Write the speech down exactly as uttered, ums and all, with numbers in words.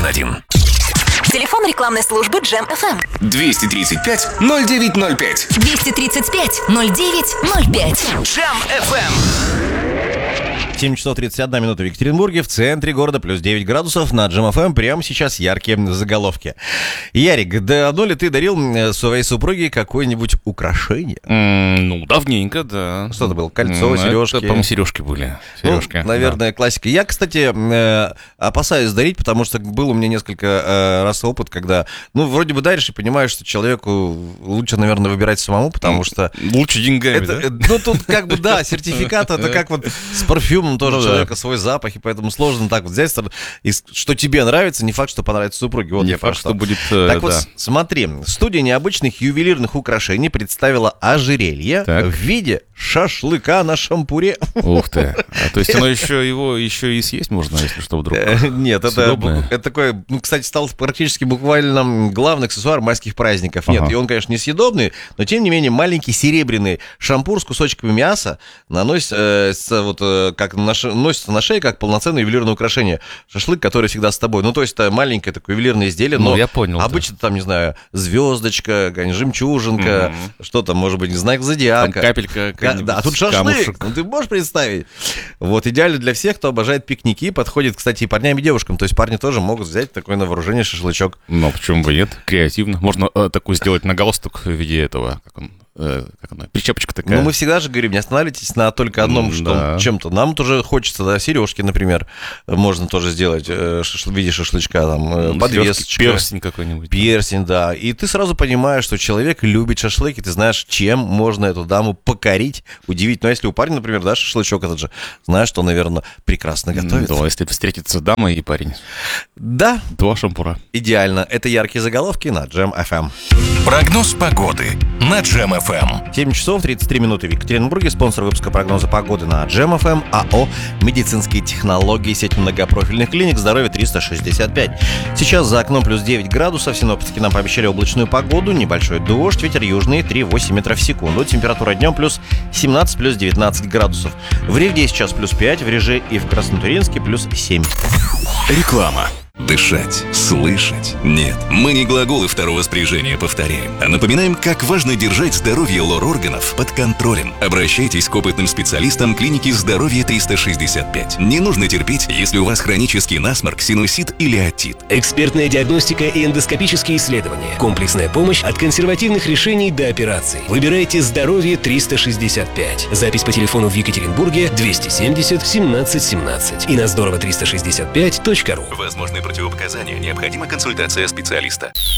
один один. Телефон рекламной службы Джем эф эм. двести тридцать пять ноль девять ноль пять. двести тридцать пять ноль девять ноль пять. Джем эф эм. семь часов тридцать одна минута в Екатеринбурге, в центре города, плюс девять градусов, на Джем эф эм прямо сейчас яркие заголовки. Ярик, давно ли ты дарил своей супруге какое-нибудь украшение? Mm, ну, давненько, да. Что это было? Кольцо, Mm, сережки? Это, по-моему, сережки были. Сережки, ну, наверное, да. Классика. Я, кстати, э, опасаюсь дарить, потому что был у меня несколько э, раз опыт, когда, ну, вроде бы даришь и понимаешь, что человеку лучше, наверное, выбирать самому, потому что... Лучше деньгами, это, да? Ну, тут как бы, да, сертификат, это как вот с парфюмом тоже у человека свой запах, и поэтому сложно так вот взять, и что тебе нравится, не факт, что понравится супруге. Вот не я факт, что что будет... Так да. вот, студия студия необычных ювелирных украшений представила ожерелье так. в виде шашлыка на шампуре. Ух ты. А, то есть оно еще его еще и съесть можно, если что, вдруг? Нет, это, это такое, ну, кстати, стал практически буквально главный аксессуар майских праздников. Нет, ага. И он, конечно, несъедобный, но тем не менее маленький серебряный шампур с кусочками мяса наносится, э, с, вот, э, как на, носится на шее как полноценное ювелирное украшение. Шашлык, который всегда с тобой. Ну, то есть это маленькое такое ювелирное изделие, но ну, я понял, обычно там, не знаю, звездочка, жемчужинка, mm-hmm. что-то, может быть, знак зодиака. Там капелька. Да, а тут шашлык, ну, ты можешь представить? Вот, идеально для всех, кто обожает пикники, подходит, кстати, и парням, и девушкам. То есть парни тоже могут взять такой на вооружение шашлычок. Ну, почему бы нет? Креативно. Можно э, такую сделать на галстук в виде этого, как он... как она, прищепочка такая. Ну, мы всегда же говорим, не останавливайтесь на только одном что, да. чем-то. Нам тоже хочется, да, сережки, например, можно тоже сделать э, шаш... в виде шашлычка, там, э, подвесочка. Перстень какой-нибудь. Перстень, да. И ты сразу понимаешь, что человек любит шашлык, и ты знаешь, чем можно эту даму покорить, удивить. Но если у парня, например, да, шашлычок этот же, знаешь, что, наверное, прекрасно готовит. Да, если встретится дама и парень. Да. Два шампура. Идеально. Это яркие заголовки на Джем эф эм. Прогноз погоды на Джем эф эм. семь часов тридцать три минуты в Екатеринбурге. Спонсор выпуска прогноза погоды на Джем эф эм АО «Медицинские технологии», сеть многопрофильных клиник «Здоровье триста шестьдесят пять». Сейчас за окном плюс девять градусов. Синоптики нам пообещали облачную погоду, небольшой дождь, ветер южный три восемь метров в секунду. Температура днем плюс семнадцать, плюс девятнадцать градусов. В Ревде сейчас плюс пять, в Реже и в Краснотурьинске плюс семь. Реклама. Дышать, слышать. Нет, мы не глаголы второго спряжения повторяем, а напоминаем, как важно держать здоровье лор-органов под контролем. Обращайтесь к опытным специалистам клиники «Здоровье триста шестьдесят пять». Не нужно терпеть, если у вас хронический насморк, синусит или отит. Экспертная диагностика и эндоскопические исследования. Комплексная помощь от консервативных решений до операций. Выбирайте «Здоровье триста шестьдесят пять». Запись по телефону в Екатеринбурге двести семьдесят семнадцать семнадцать и на здорово триста шестьдесят пять точка ру. Возможны противопоказания, необходима консультация специалиста.